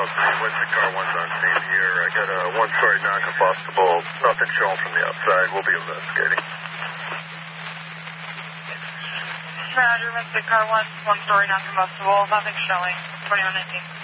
Winston Car 1's on scene here. I got a one-story non-combustible. Nothing showing from the outside. We'll be investigating. Roger, Winston Car 1, one-story non-combustible. Nothing showing. 2119.